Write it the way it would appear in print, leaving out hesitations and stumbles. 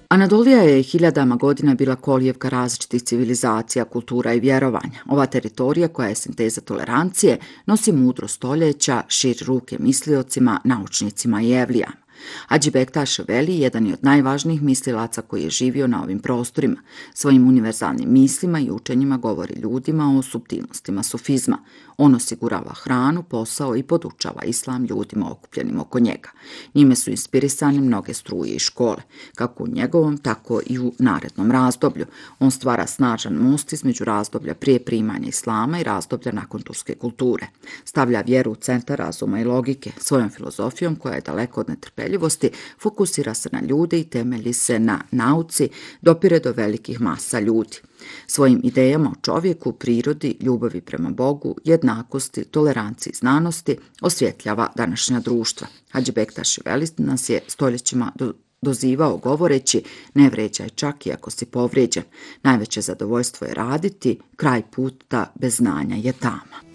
Anadolija je hiljadama godina bila kolijevka različitih civilizacija, kultura i vjerovanja. Ova teritorija, koja je sinteza tolerancije, nosi mudro stoljeća, širi ruke misliocima, naučnicima i evlijama. Hadži Bektaš Veli jedan je od najvažnijih mislilaca koji je živio na ovim prostorima. Svojim univerzalnim mislima i učenjima govori ljudima o suptilnostima sufizma. On osigurava hranu, posao i podučava islam ljudima okupljenim oko njega. Njime su inspirisane mnoge struje i škole, kako u njegovom, tako i u narednom razdoblju. On stvara snažan most između razdoblja prije primanja islama i razdoblja nakon turske kulture. Stavlja vjeru u centar razuma i logike. Svojom filozofijom, koja je daleko od netrpeljivosti, fokusira se na ljude i temelji se na nauci, dopire do velikih masa ljudi. Svojim idejama o čovjeku, prirodi, ljubavi prema Bogu, jednakosti, toleranciji i znanosti osvjetljava današnja društva. Hadži Bektaš Veli nas je stoljećima dozivao govoreći: ne vređaj čak i ako si povrijeđen. Najveće zadovoljstvo je raditi, kraj puta bez znanja je tama.